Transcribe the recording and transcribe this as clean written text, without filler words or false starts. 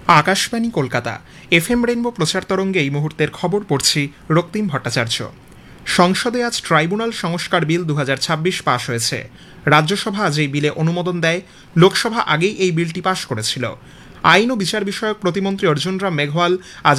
Akashvani Kolkata FM rainbow প্রচার তরঙ্গে এই মুহূর্তের খবর পড়ছি রক্তিম ভট্টাচার্য। সংসদে আজ ট্রাইব্যুনাল সংস্কার বিল 2026 পাশ হয়েছে। রাজ্যসভা আজ এই বিলে অনুমোদন দেয়। লোকসভা আগেই এই বিলটি পাশ করেছিল। আইন ও বিচার বিষয়ক প্রতিমন্ত্রী অর্জুন রাম মেঘওয়াল আজ